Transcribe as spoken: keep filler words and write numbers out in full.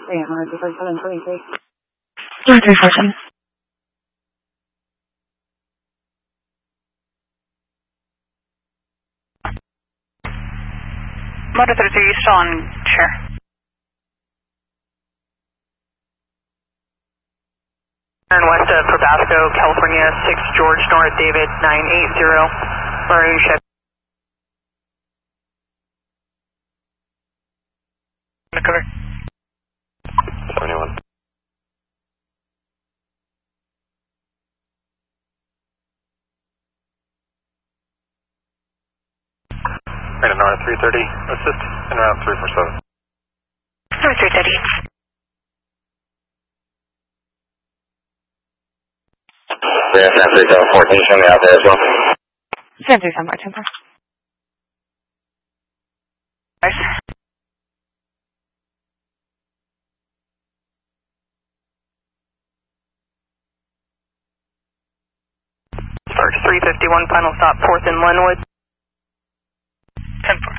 three, one two four seven, twenty-three. one three four seven. Motor thirty-three, you still on share? Turn west of Probasco, California, six George North, David, nine eight zero, Maroon Chevy. Cover. seventy-one. Radar North three thirty, assist, and route three four seven. North three thirty. Yeah, San three seven fourteen, show me out there as well. San three seven fourteen. Nice. Sparks three fifty-one, final stop, fourth and Linwood. ten four.